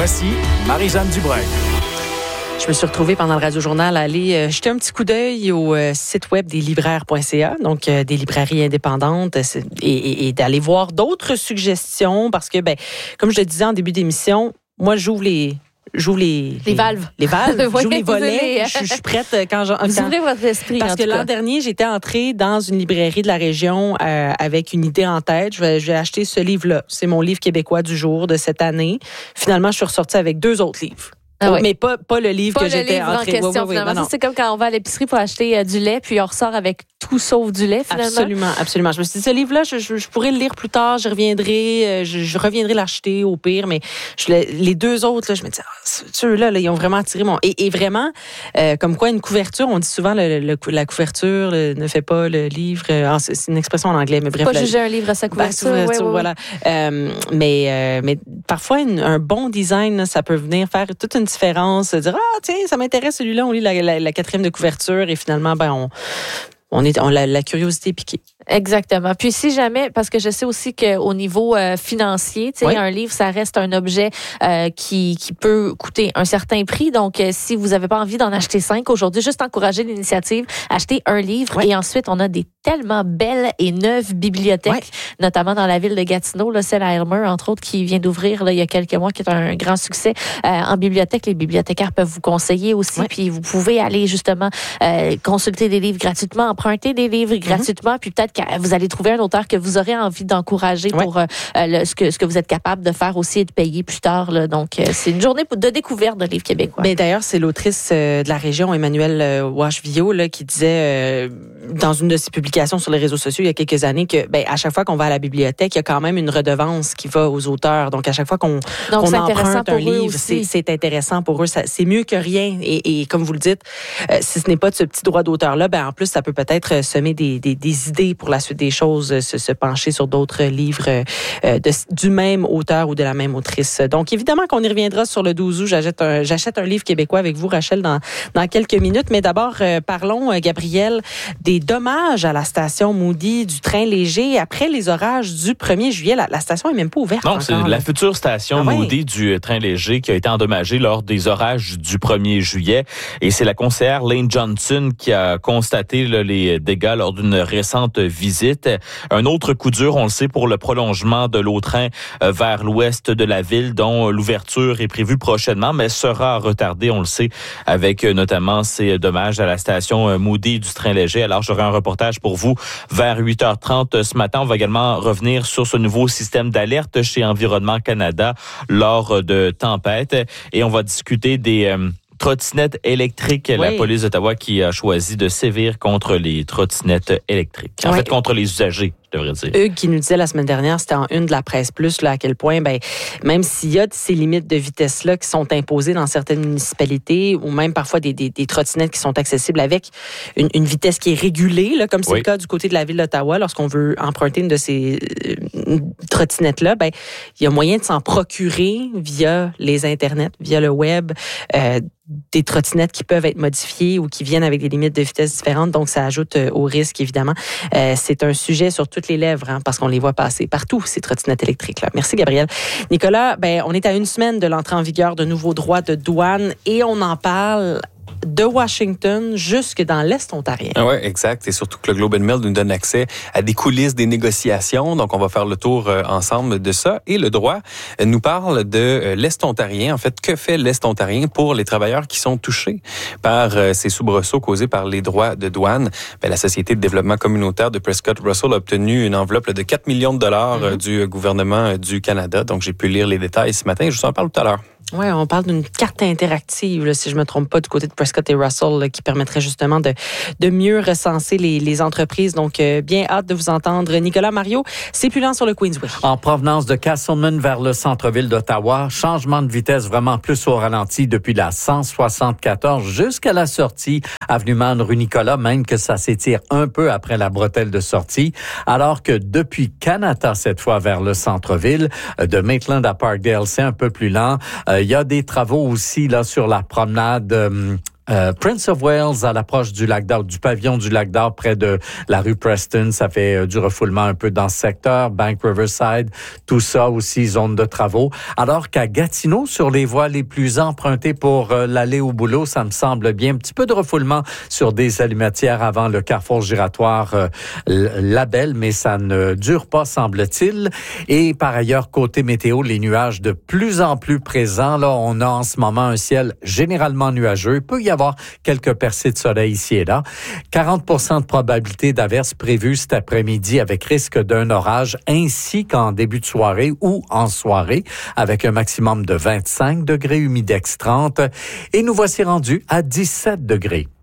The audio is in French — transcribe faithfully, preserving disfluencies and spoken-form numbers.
Voici Marie-Jeanne Dubreuil. Je me suis retrouvée pendant le Radio-Journal à aller euh, jeter un petit coup d'œil au euh, site web des libraires point c a, donc euh, des librairies indépendantes, et, et, et d'aller voir d'autres suggestions parce que, ben, comme je le disais en début d'émission, moi, j'ouvre les... J'ouvre les, les, les valves. Les valves, oui, j'ouvre les volets. Les... Je, je suis prête quand j'en. Vous ouvrez votre esprit. Parce en que tout l'an cas. dernier, j'étais entrée dans une librairie de la région euh, avec une idée en tête. Je vais, je vais acheter ce livre-là. C'est mon livre québécois du jour de cette année. Finalement, je suis ressortie avec deux autres livres. Ah oui. Mais pas, pas le livre pas que le j'étais livre entrée. en question, oui, oui, finalement. non, non. Ça, c'est comme quand on va à l'épicerie pour acheter euh, du lait, puis on ressort avec tout sauf du lait, finalement. Absolument, absolument. Je me suis dit, ce livre-là, je, je, je pourrais le lire plus tard, je reviendrai, je, je reviendrai l'acheter au pire, mais je, les deux autres, là, je me dis, ah, ceux-là, là, ils ont vraiment attiré mon... Et, et vraiment, euh, comme quoi, une couverture, on dit souvent, le, le, la couverture le, ne fait pas le livre. Euh, c'est une expression en anglais, mais bref. Pas la, juger un livre à sa couverture. couverture ouais, ouais, voilà. Euh, mais, euh, mais parfois, une, un bon design, là, ça peut venir faire toute une différence. Dire, ah, tiens, ça m'intéresse celui-là, on lit la, la, la quatrième de couverture et finalement, ben, on... On est, on, la, la curiosité est piquée. Exactement. Puis si jamais, parce que je sais aussi qu'au niveau euh, financier, tu sais, oui. un livre, ça reste un objet euh, qui, qui peut coûter un certain prix. Donc, euh, si vous n'avez pas envie d'en acheter cinq aujourd'hui, juste encourager l'initiative, acheter un livre. Oui. Et ensuite, on a des tellement belles et neuves bibliothèques, oui. notamment dans la ville de Gatineau, là, celle à Elmer, entre autres, qui vient d'ouvrir là, il y a quelques mois, qui est un grand succès euh, en bibliothèque. Les bibliothécaires peuvent vous conseiller aussi. Oui. Puis vous pouvez aller justement euh, consulter des livres gratuitement, emprunter des livres gratuitement, mm-hmm. puis peut-être que vous allez trouver un auteur que vous aurez envie d'encourager ouais. pour euh, le, ce, que, ce que vous êtes capable de faire aussi et de payer plus tard. Là. Donc, euh, c'est une journée de découverte de livres québécois. Mais d'ailleurs, c'est l'autrice euh, de la région, Emmanuelle euh, Wash-Villot, là, qui disait euh, dans une de ses publications sur les réseaux sociaux il y a quelques années que ben, à chaque fois qu'on va à la bibliothèque, il y a quand même une redevance qui va aux auteurs. Donc, à chaque fois qu'on, Donc, qu'on emprunte un livre, c'est, c'est c'est intéressant pour eux. Ça, c'est mieux que rien. Et, et comme vous le dites, euh, si ce n'est pas de ce petit droit d'auteur-là, ben, en plus, ça peut peut-être semer des, des, des idées pour la suite des choses, se, se pencher sur d'autres livres euh, de, du même auteur ou de la même autrice. Donc, évidemment qu'on y reviendra sur le douze août. J'achète un, j'achète un livre québécois avec vous, Rachel, dans, dans quelques minutes. Mais d'abord, euh, parlons, euh, Gabriel, des dommages à la station Moody du train léger après les orages du premier juillet. La, la station est même pas ouverte. Non, encore, c'est là. La future station ah, Moody ouais. du train léger qui a été endommagée lors des orages du premier juillet. Et c'est la conseillère Lane Johnson qui a constaté là, les dégâts lors d'une récente visite. Un autre coup dur, on le sait, pour le prolongement de l'eau-train vers l'ouest de la ville, dont l'ouverture est prévue prochainement, mais sera retardée, on le sait, avec notamment ces dommages à la station Moody du train léger. Alors, j'aurai un reportage pour vous vers huit heures trente ce matin. On va également revenir sur ce nouveau système d'alerte chez Environnement Canada lors de tempêtes et on va discuter des... Euh, trottinettes électriques, oui. La police d'Ottawa qui a choisi de sévir contre les trottinettes électriques. En oui. fait, contre les usagers, je devrais dire. Hugues qui nous disait la semaine dernière, c'était en une de la presse plus, là, à quel point, ben, même s'il y a ces limites de vitesse-là qui sont imposées dans certaines municipalités, ou même parfois des, des, des trottinettes qui sont accessibles avec une, une vitesse qui est régulée, là, comme c'est oui. le cas du côté de la ville d'Ottawa, lorsqu'on veut emprunter une de ces euh, trottinettes-là, ben, il y a moyen de s'en procurer via les internets, via le web, euh, des trottinettes qui peuvent être modifiées ou qui viennent avec des limites de vitesse différentes. Donc, ça ajoute euh, au risque, évidemment. Euh, c'est un sujet sur toutes les lèvres, hein, parce qu'on les voit passer partout, ces trottinettes électriques-là. Merci, Gabriel. Nicolas, ben, on est à une semaine de l'entrée en vigueur de nouveaux droits de douane et on en parle de Washington jusque dans l'Est ontarien. Oui, exact. Et surtout que le Globe and Mail nous donne accès à des coulisses des négociations. Donc, on va faire le tour euh, ensemble de ça. Et le droit euh, nous parle de euh, l'Est ontarien. En fait, que fait l'Est ontarien pour les travailleurs qui sont touchés par euh, ces soubresauts causés par les droits de douane? Bien, la Société de développement communautaire de Prescott Russell a obtenu une enveloppe de quatre millions de dollars mm-hmm. euh, du gouvernement euh, du Canada. Donc, j'ai pu lire les détails ce matin. Je vous en parle tout à l'heure. Oui, on parle d'une carte interactive, là, si je ne me trompe pas, du côté de Prescott et Russell, là, qui permettrait justement de, de mieux recenser les, les entreprises. Donc, euh, bien hâte de vous entendre. Nicolas, Mario, c'est plus lent sur le Queensway. En provenance de Castleman vers le centre-ville d'Ottawa, changement de vitesse vraiment plus au ralenti depuis la cent soixante-quatorze jusqu'à la sortie avenue Man rue Nicolas, même que ça s'étire un peu après la bretelle de sortie, alors que depuis Kanata, cette fois vers le centre-ville, de Maitland à Parkdale, c'est un peu plus lent. Euh, il y a des travaux aussi là sur la promenade... Euh, Euh, Prince of Wales, à l'approche du lac d'Or, du pavillon du lac d'Or, près de la rue Preston, ça fait euh, du refoulement un peu dans ce secteur. Bank Riverside, tout ça aussi, zone de travaux. Alors qu'à Gatineau, sur les voies les plus empruntées pour euh, l'aller au boulot, ça me semble bien. Un petit peu de refoulement sur des allumetières avant le carrefour giratoire euh, Labelle, mais ça ne dure pas, semble-t-il. Et par ailleurs, côté météo, les nuages de plus en plus présents. Là, on a en ce moment un ciel généralement nuageux. Il peut y avoir quelques percées de soleil ici et là. quarante pour cent de probabilité d'averses prévues cet après-midi avec risque d'un orage, ainsi qu'en début de soirée ou en soirée, avec un maximum de vingt-cinq degrés, humidex trente. Et nous voici rendus à dix-sept degrés.